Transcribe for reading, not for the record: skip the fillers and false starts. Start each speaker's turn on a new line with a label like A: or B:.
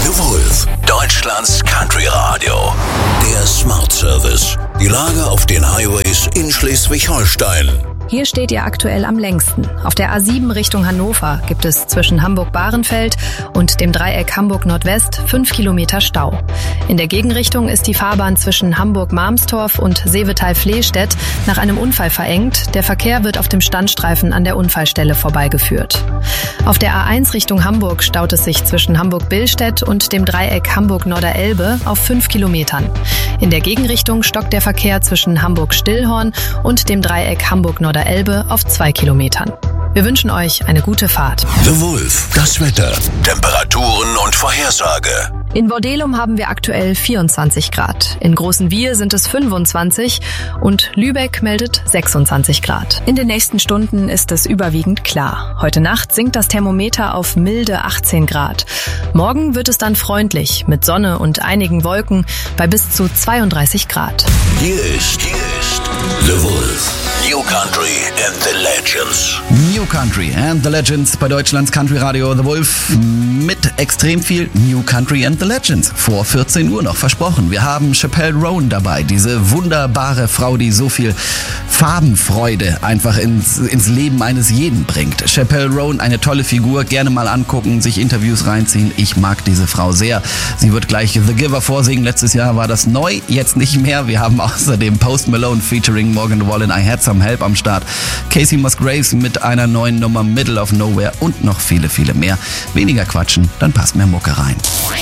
A: The Wolf, Deutschlands Country Radio. Der Smart Service. Die Lage auf den Highways in Schleswig-Holstein.
B: Hier steht ihr aktuell am längsten. Auf der A7 Richtung Hannover gibt es zwischen Hamburg-Bahrenfeld und dem Dreieck Hamburg-Nordwest 5 Kilometer Stau. In der Gegenrichtung ist die Fahrbahn zwischen Hamburg-Marmstorf und Seevetal-Flehstedt nach einem Unfall verengt. Der Verkehr wird auf dem Standstreifen an der Unfallstelle vorbeigeführt. Auf der A1 Richtung Hamburg staut es sich zwischen Hamburg-Billstedt und dem Dreieck Hamburg-Norderelbe auf 5 Kilometern. In der Gegenrichtung stockt der Verkehr zwischen Hamburg-Stillhorn und dem Dreieck Hamburg-Norderelbe auf 2 Kilometern. Wir wünschen euch eine gute Fahrt.
A: The Wolf, das Wetter, Temperaturen und Vorhersage.
B: In Bordelum haben wir aktuell 24 Grad. In Großenwiehe sind es 25 und Lübeck meldet 26 Grad. In den nächsten Stunden ist es überwiegend klar. Heute Nacht sinkt das Thermometer auf milde 18 Grad. Morgen wird es dann freundlich mit Sonne und einigen Wolken bei bis zu 32 Grad.
A: Hier ist The Wolf. New Country and the Legends.
C: New Country and the Legends bei Deutschlands Country Radio The Wolf mit extrem viel New Country and the Legends. Vor 14 Uhr noch versprochen. Wir haben Chappelle Roan dabei, diese wunderbare Frau, die so viel Farbenfreude einfach ins Leben eines jeden bringt. Chappelle Roan, eine tolle Figur, gerne mal angucken, sich Interviews reinziehen. Ich mag diese Frau sehr. Sie wird gleich The Giver vorsingen. Letztes Jahr war das neu, jetzt nicht mehr. Wir haben außerdem Post Malone featuring Morgan Wallen, I Had Some Help am Start. Casey Musgraves mit einer neuen Nummer Middle of Nowhere und noch viele, viele mehr. Weniger quatschen, dann passt mehr Mucke rein.